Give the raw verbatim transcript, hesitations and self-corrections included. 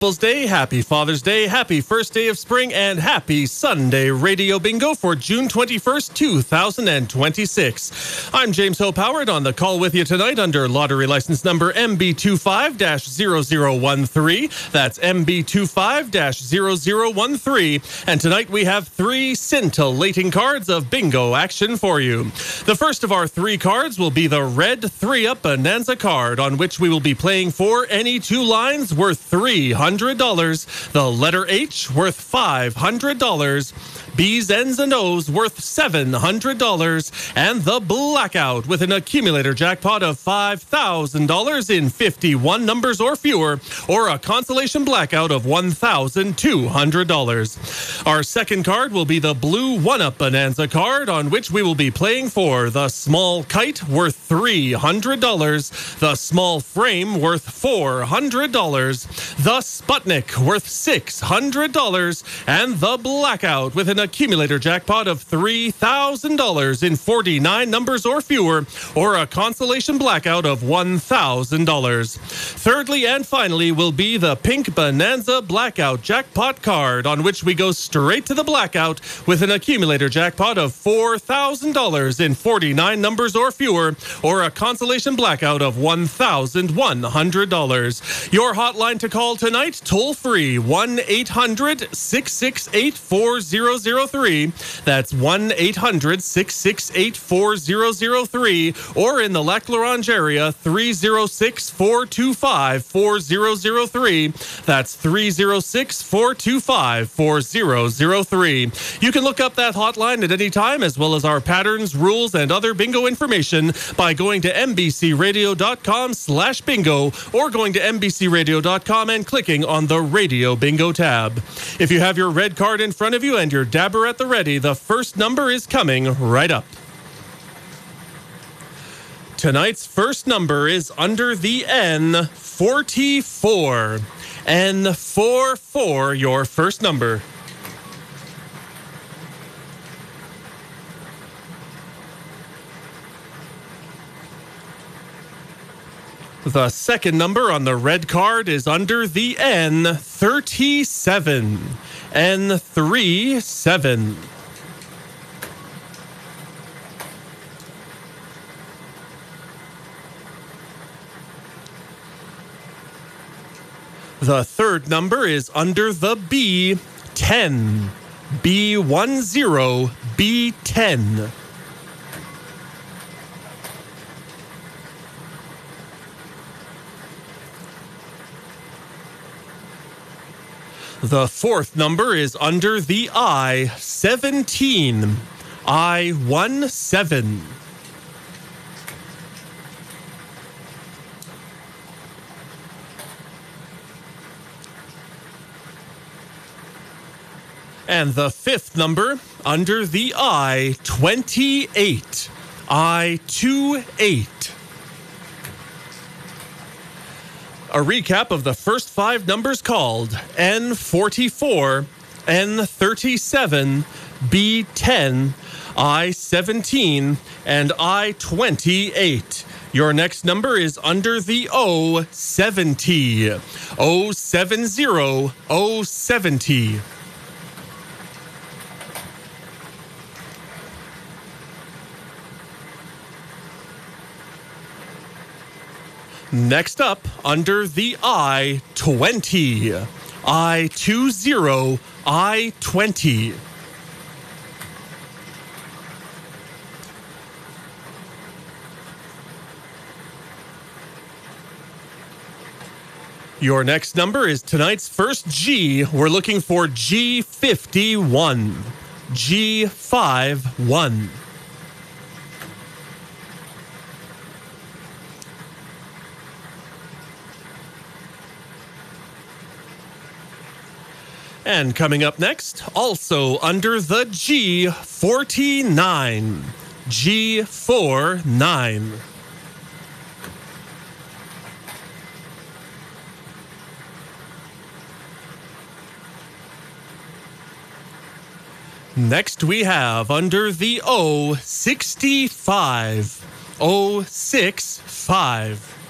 People's Day, happy Father's Day, happy first day of spring, and happy Sunday Radio Bingo for June twenty-first, two thousand twenty-six. I'm James Hope Howard on the call with you tonight under lottery license number M B two five dash zero zero one three. That's M B two five dash zero zero one three. And tonight we have three scintillating cards of bingo action for you. The first of our three cards will be the red three-up Bonanza card, on which we will be playing for any two lines worth three hundred dollars. The letter H worth five hundred dollars. B's, N's, and O's worth seven hundred dollars. And the blackout with an accumulator jackpot of five thousand dollars in fifty-one numbers or fewer, or a consolation blackout of one thousand two hundred dollars. Our second card will be the blue one-up Bonanza card, on which we will be playing for the small kite worth three hundred dollars, the small frame worth four hundred dollars, the Sputnik worth six hundred dollars, and the blackout with an accumulator jackpot of three thousand dollars in forty-nine numbers or fewer, or a consolation blackout of one thousand dollars. Thirdly and finally will be the pink Bonanza blackout jackpot card, on which we go straight to the blackout with an accumulator jackpot of four thousand dollars in forty-nine numbers or fewer, or a consolation blackout of one thousand one hundred dollars. Your hotline to call tonight, toll free, one eight hundred six six eight four zero zero three. That's one eight hundred six six eight four zero zero three, or in the Lac La Ronge area, three oh six four two five four zero zero three. That's three oh six four two five four zero zero three. You can look up that hotline at any time, as well as our patterns, rules, and other bingo information by going to mbcradio.com slash bingo, or going to mbcradio dot com and clicking on the Radio Bingo tab. If you have your red card in front of you and your dabber at the ready, the first number is coming right up. Tonight's first number is under the N forty-four. N forty-four, your first number. The second number on the red card is under the N thirty-seven. N thirty-seven. The third number is under the B ten. B ten. B ten. The fourth number is under the I seventeen. I seventeen. And the fifth number under the I twenty-eight. I twenty-eight. A recap of the first five numbers called: N forty-four, N thirty-seven, B ten, I seventeen, and I twenty-eight. Your next number is under the O seventy. O seventy. O seventy. Next up, under the I twenty. I twenty. I twenty. Your next number is tonight's first G. We're looking for G fifty-one. G fifty-one. And coming up next, also under the G forty-nine. G forty-nine. Next we have under the O sixty-five. O sixty-five.